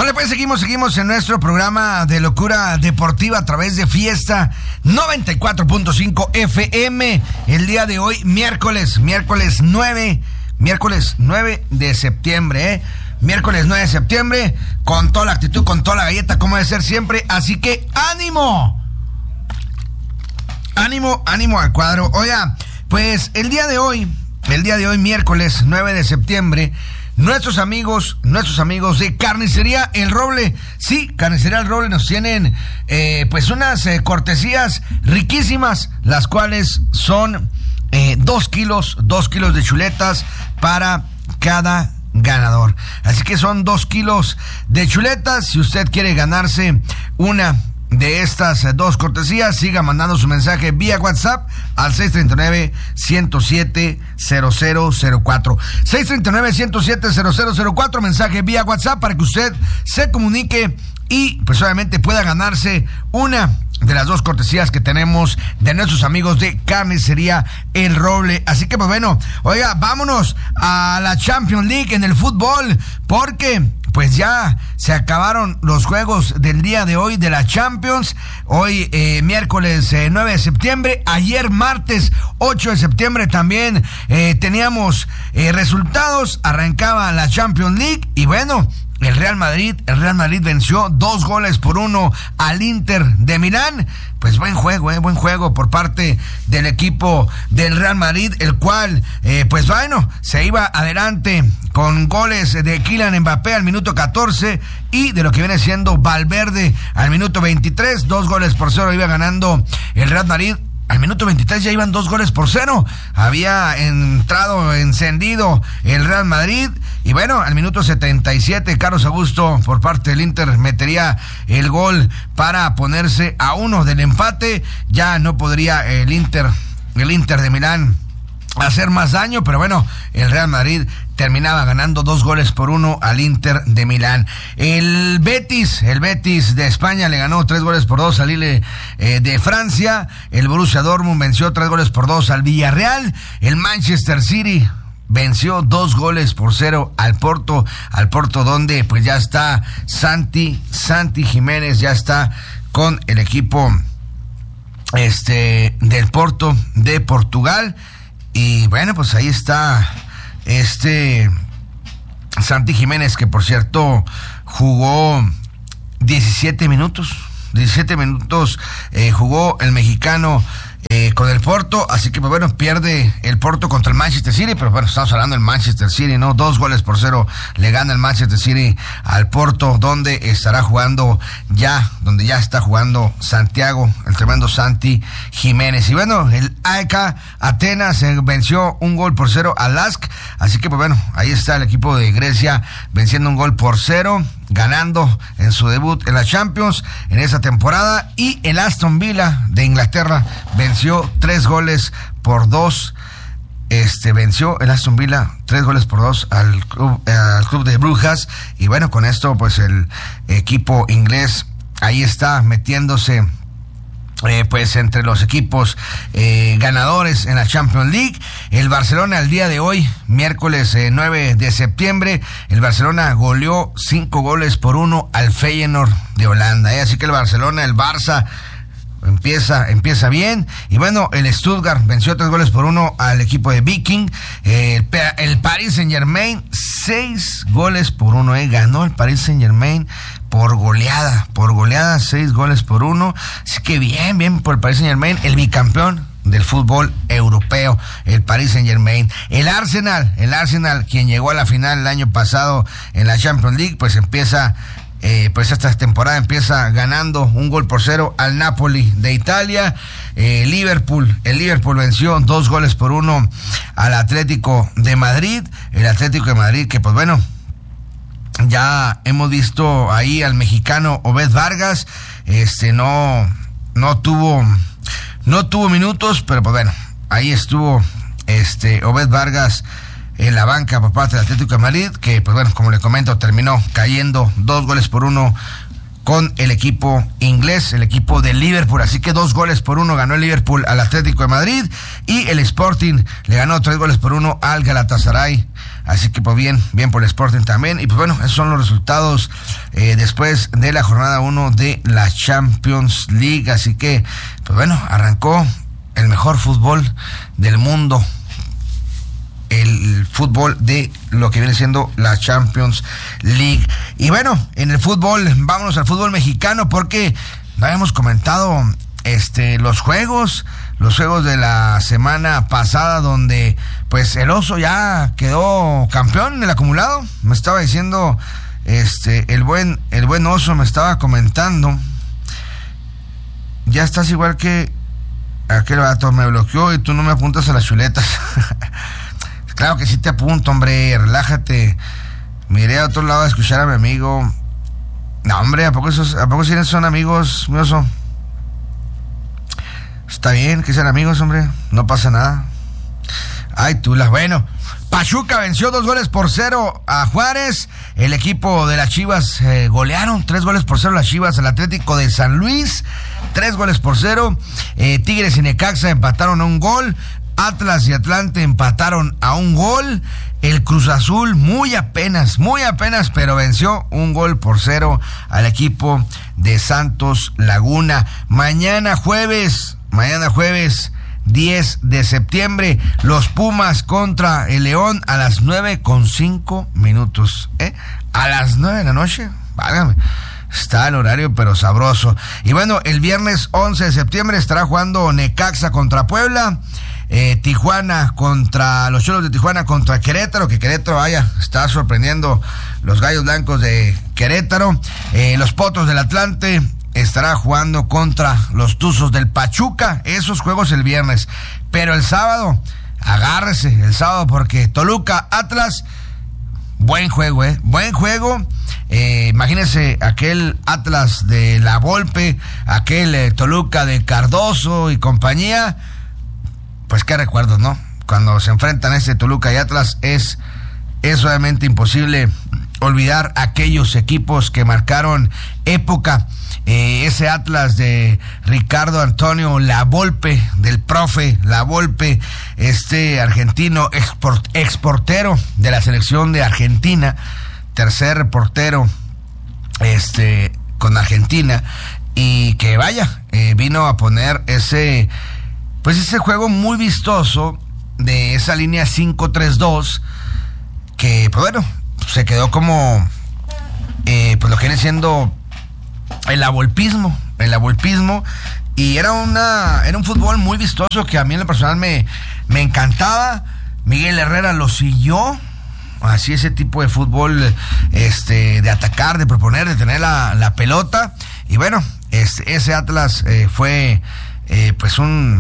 Vale, pues seguimos en nuestro programa de locura deportiva a través de Fiesta 94.5 FM. El día de hoy, miércoles 9 de septiembre, Miércoles 9 de septiembre, con toda la actitud, con toda la galleta, como debe ser siempre. Así que ¡ánimo! Ánimo al cuadro. Oiga, pues el día de hoy, miércoles 9 de septiembre, nuestros amigos de Carnicería El Roble, sí, Carnicería El Roble nos tienen pues unas cortesías riquísimas, las cuales son 2 kilos de chuletas para cada ganador. Así que son 2 kilos de chuletas. Si usted quiere ganarse una de estas 2 cortesías, siga mandando su mensaje vía WhatsApp al 639-107-0004. 639-107-0004, mensaje vía WhatsApp para que usted se comunique y pues obviamente pueda ganarse una de las 2 cortesías que tenemos de nuestros amigos de Carnicería El Roble. Así que pues bueno, oiga, vámonos a la Champions League en el fútbol, porque pues ya se acabaron los juegos del día de hoy de la Champions. Hoy miércoles 9 de septiembre, ayer martes 8 de septiembre también teníamos resultados, arrancaba la Champions League y bueno, el Real Madrid venció 2-1 al Inter de Milán. Pues buen juego por parte del equipo del Real Madrid, el cual, pues bueno, se iba adelante con goles de Kylian Mbappé al minuto 14 y de lo que viene siendo Valverde al minuto 23, 2-0 iba ganando el Real Madrid. Al minuto 23 ya iban 2-0. Había entrado encendido el Real Madrid. Y bueno, al minuto 77, Carlos Augusto, por parte del Inter, metería el gol para ponerse a 1 del empate. Ya no podría el Inter de Milán hacer más daño, pero bueno, el Real Madrid terminaba ganando 2-1 al Inter de Milán. El Betis de España le ganó 3-2 al Lille de Francia. El Borussia Dortmund venció 3-2 al Villarreal. El Manchester City venció 2-0 al Porto donde pues ya está Santi Jiménez, ya está con el equipo del Porto de Portugal. Y bueno, pues ahí está Santi Jiménez, que por cierto jugó 17 minutos jugó el mexicano con el Porto, así que pues bueno, pierde el Porto contra el Manchester City, pero bueno, estamos hablando del Manchester City, ¿no? 2-0 le gana el Manchester City al Porto, donde ya está jugando Santiago, el tremendo Santi Jiménez. Y bueno, el AEK Atenas venció 1-0 al LASK, así que pues bueno, ahí está el equipo de Grecia venciendo 1-0, ganando en su debut en la Champions en esa temporada. Y el Aston Villa de Inglaterra venció 3-2. Venció el Aston Villa 3-2 al club de Brujas. Y bueno, con esto pues el equipo inglés ahí está metiéndose pues entre los equipos ganadores en la Champions League. El Barcelona el día de hoy, miércoles 9 de septiembre, el Barcelona goleó 5-1 al Feyenoord de Holanda. Así que el Barça empieza bien. Y bueno, el Stuttgart venció 3-1 al equipo de Viking. El Paris Saint-Germain 6-1, ganó el Paris Saint-Germain por goleada, 6-1. Así que bien por el Paris Saint-Germain, el bicampeón del fútbol europeo, el Paris Saint-Germain. El Arsenal, quien llegó a la final el año pasado en la Champions League, pues empieza esta temporada empieza ganando 1-0 al Napoli de Italia. El Liverpool venció 2-1 al Atlético de Madrid. El Atlético de Madrid que pues bueno, ya hemos visto ahí al mexicano Obed Vargas, no tuvo minutos, pero pues bueno, ahí estuvo Obed Vargas en la banca por parte del Atlético de Madrid, que pues bueno, como le comento, terminó cayendo 2-1 con el equipo inglés, el equipo de Liverpool. Así que 2-1 ganó el Liverpool al Atlético de Madrid, y el Sporting le ganó 3-1 al Galatasaray Así que pues bien por el Sporting también. Y pues bueno, esos son los resultados después de la jornada 1 de la Champions League. Así que pues bueno, arrancó el mejor fútbol del mundo, el fútbol de lo que viene siendo la Champions League. Y bueno, en el fútbol, vámonos al fútbol mexicano, porque no habíamos comentado los juegos de la semana pasada, donde pues el Oso ya quedó campeón en el acumulado. Me estaba diciendo el buen Oso, me estaba comentando: ya estás igual que aquel vato, me bloqueó y tú no me apuntas a las chuletas. Claro que sí te apunto, hombre, relájate. Miré a otro lado a escuchar a mi amigo. No, hombre, ¿a poco sí son amigos, mi Oso? Está bien que sean amigos, hombre, no pasa nada. Ay, bueno, Pachuca venció 2-0 a Juárez. El equipo de las Chivas golearon 3-0 las Chivas al Atlético de San Luis, 3-0. Tigres y Necaxa empataron a un gol. Atlas y Atlante empataron a un gol. El Cruz Azul muy apenas, pero venció 1-0 al equipo de Santos Laguna. Mañana jueves 10 de septiembre, los Pumas contra el León a las 9:05. A las 9 de la noche, válgame. Está el horario, pero sabroso. Y bueno, el viernes 11 de septiembre estará jugando Necaxa contra Puebla. Tijuana contra los Cholos de Tijuana contra Querétaro, que Querétaro está sorprendiendo los Gallos Blancos de Querétaro. Los Potros del Atlante estará jugando contra los Tuzos del Pachuca. Esos juegos el viernes, pero el sábado, agárrese el sábado, porque Toluca Atlas, buen juego, buen juego. Imagínense aquel Atlas de la Volpe, aquel Toluca de Cardoso y compañía. Pues qué recuerdos, ¿no? Cuando se enfrentan Toluca y Atlas, es obviamente imposible olvidar aquellos equipos que marcaron época. Ese Atlas de Ricardo Antonio La Volpe, del profe La Volpe, argentino exportero de la selección de Argentina, tercer portero con Argentina, y que vino a poner ese juego muy vistoso de esa línea 5-3-2, que pues bueno, se quedó como pues lo que viene siendo el avolpismo, y era un fútbol muy vistoso que a mí en lo personal me encantaba. Miguel Herrera lo siguió, así ese tipo de fútbol de atacar, de proponer, de tener la pelota. Y bueno, ese Atlas fue pues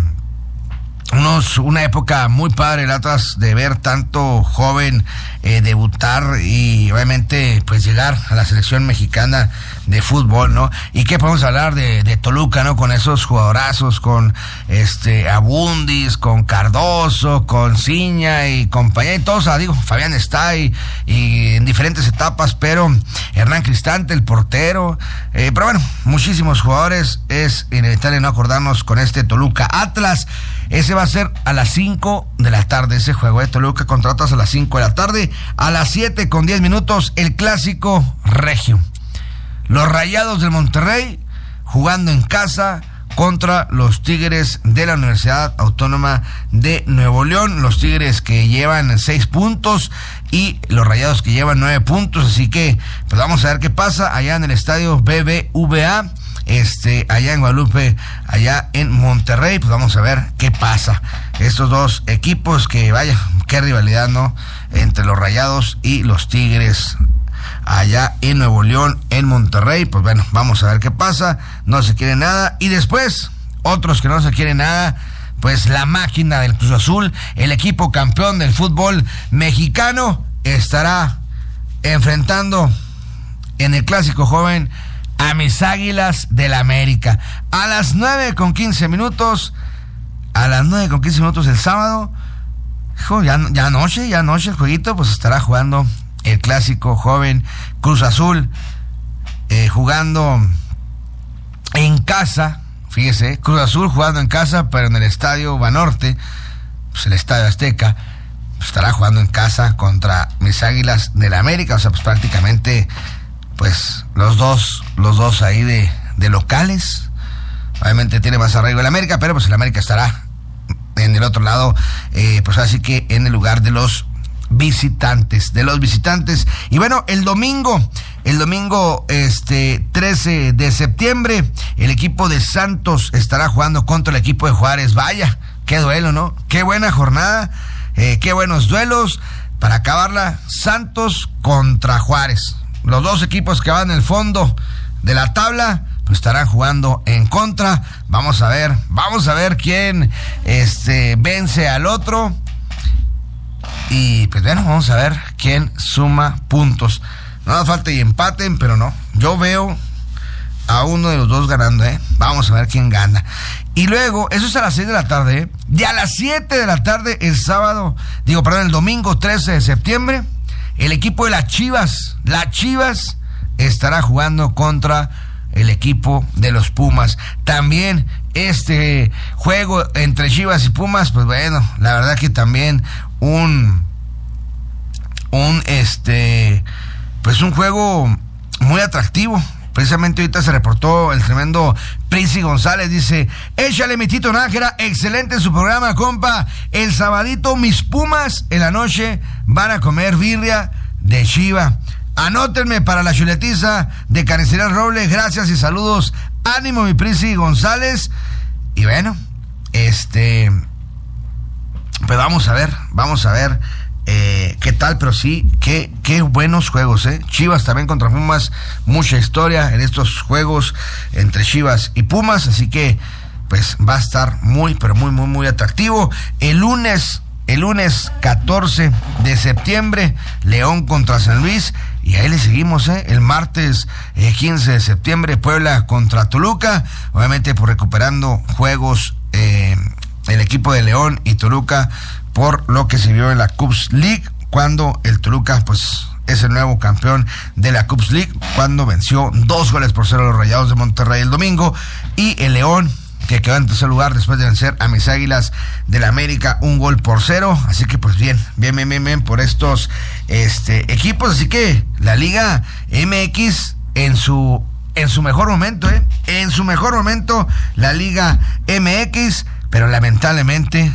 una época muy padre, el Atlas, de ver tanto joven debutar y obviamente pues llegar a la selección mexicana de fútbol, ¿no? Y qué podemos hablar de Toluca, ¿no? Con esos jugadorazos, con Abundis, con Cardoso, con Ciña y compañía, y todos, Fabián está y en diferentes etapas, pero Hernán Cristante, el portero, pero bueno, muchísimos jugadores. Es inevitable no acordarnos con Toluca Atlas. Ese va a ser a las 5 de la tarde, ese juego de Toluca contra Atlas a las 5 de la tarde. A las 7:10, el clásico regio. Los Rayados del Monterrey jugando en casa contra los Tigres de la Universidad Autónoma de Nuevo León. Los Tigres que llevan 6 puntos y los Rayados que llevan 9 puntos. Así que pues vamos a ver qué pasa allá en el estadio BBVA. Allá en Guadalupe, allá en Monterrey, pues vamos a ver qué pasa. Estos dos equipos que qué rivalidad, ¿no? Entre los Rayados y los Tigres allá en Nuevo León, en Monterrey. Pues bueno, vamos a ver qué pasa. No se quiere nada. Y después, otros que no se quieren nada, pues la máquina del Cruz Azul, el equipo campeón del fútbol mexicano, estará enfrentando en el clásico joven a mis Águilas del la América. A las 9:15. A las 9:15 el sábado. Ya anoche el jueguito, pues estará jugando el clásico joven Cruz Azul, jugando en casa. Fíjese, Cruz Azul jugando en casa, pero en el estadio Banorte, pues el Estadio Azteca. estará jugando en casa contra mis Águilas del América, o sea, pues prácticamente, pues los dos ahí de locales. Obviamente tiene más arraigo el América, pero pues el América estará en el otro lado, pues así que en el lugar de los visitantes. Y bueno, el domingo 13 de septiembre, el equipo de Santos estará jugando contra el equipo de Juárez. Vaya, qué duelo, ¿no? Qué buena jornada, qué buenos duelos para acabarla. Santos contra Juárez. Los dos equipos que van en el fondo de la tabla pues estarán jugando en contra. Vamos a ver quién vence al otro. Y pues bueno, vamos a ver quién suma puntos. No da falta y empaten, pero no. Yo veo a uno de los dos ganando, Vamos a ver quién gana. Y luego, eso es a las 6 de la tarde, Y a las 7 de la tarde, el domingo 13 de septiembre, el equipo de las Chivas estará jugando contra el equipo de los Pumas. También este juego entre Chivas y Pumas, pues bueno, la verdad que también un juego muy atractivo. Precisamente ahorita se reportó el tremendo Prisi González, dice: échale mi Tito Nájera, excelente su programa, compa. El sabadito mis Pumas en la noche van a comer birria de Chiva. Anótenme para la chuletiza de Carnicería El Roble, gracias y saludos. Ánimo mi Prisi González. Y bueno, pues vamos a ver qué tal, pero sí, qué buenos juegos, Chivas también contra Pumas, mucha historia en estos juegos entre Chivas y Pumas, así que pues va a estar muy, pero muy, muy, muy atractivo. El lunes 14 de septiembre, León contra San Luis, y ahí le seguimos, el martes 15 de septiembre, Puebla contra Toluca, obviamente por recuperando juegos el equipo de León y Toluca por lo que se vio en la Cups League, cuando el Toluca pues es el nuevo campeón de la Cups League, cuando venció 2-0 a los Rayados de Monterrey el domingo, y el León que quedó en tercer lugar después de vencer a mis Águilas del América 1-0, así que pues bien por estos equipos. Así que la Liga MX en su mejor momento, en su mejor momento la Liga MX, pero lamentablemente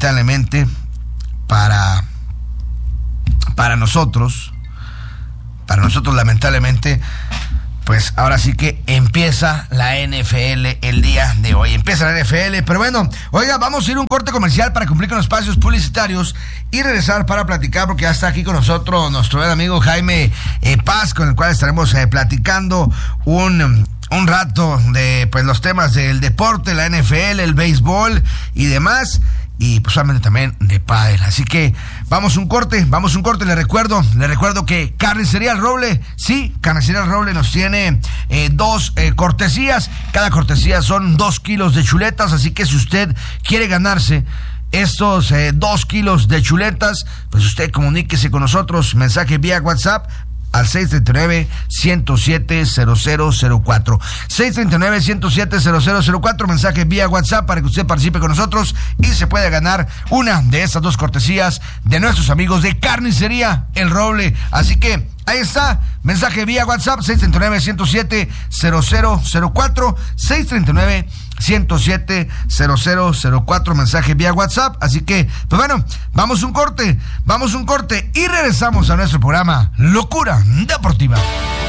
para nosotros lamentablemente, pues ahora sí que empieza la NFL el día de hoy. Empieza la NFL, pero bueno, oiga, vamos a ir a un corte comercial para cumplir con los espacios publicitarios y regresar para platicar, porque ya está aquí con nosotros nuestro buen amigo Jaime Paz, con el cual estaremos platicando un rato de pues los temas del deporte, la NFL, el béisbol y demás, y pues solamente también de pádel. Así que vamos un corte. Le recuerdo que Carnicería El Roble, sí, Carnicería El Roble nos tiene dos cortesías. Cada cortesía son 2 kilos de chuletas, así que si usted quiere ganarse estos 2 kilos de chuletas, pues usted comuníquese con nosotros, mensaje vía WhatsApp al 639-107-0004. 639-107-0004, mensaje vía WhatsApp para que usted participe con nosotros y se pueda ganar una de estas 2 cortesías de nuestros amigos de Carnicería El Roble. Así que ahí está, mensaje vía WhatsApp, 639-107-0004, 639-107-0004, mensaje vía WhatsApp. Así que, pues bueno, vamos un corte y regresamos a nuestro programa Locura Deportiva.